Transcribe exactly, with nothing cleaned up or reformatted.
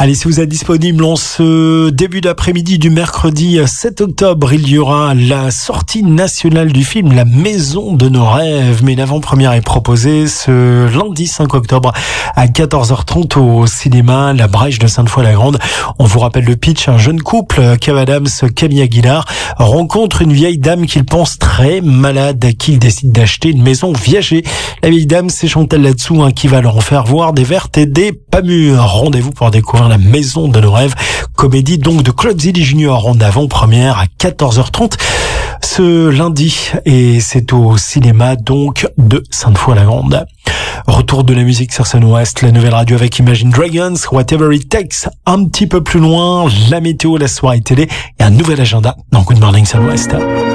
Allez, si vous êtes disponible en ce début d'après-midi du mercredi sept octobre, il y aura la sortie nationale du film La Maison de nos rêves. Mais l'avant-première est proposée ce lundi cinq octobre à quatorze heures trente au cinéma La Brèche de Sainte-Foy-la-Grande. On vous rappelle le pitch. Un jeune couple, Kev Adams, Camille Aguilar, rencontre une vieille dame qu'il pense très malade, à qui il décide d'acheter une maison viagée. La vieille dame, c'est Chantal Latsou, hein, qui va leur en faire voir des vertes et des pas mûres. Rendez-vous pour découvrir La Maison de nos rêves, comédie donc de Claude Zidi Junior en avant-première à quatorze heures trente ce lundi, et c'est au cinéma donc de Sainte-Foy-la-Grande. Retour de la musique sur Sun Ouest, la nouvelle radio avec Imagine Dragons, Whatever It Takes. Un petit peu plus loin, la météo, la soirée télé et un nouvel agenda dans Good Morning Sun Ouest.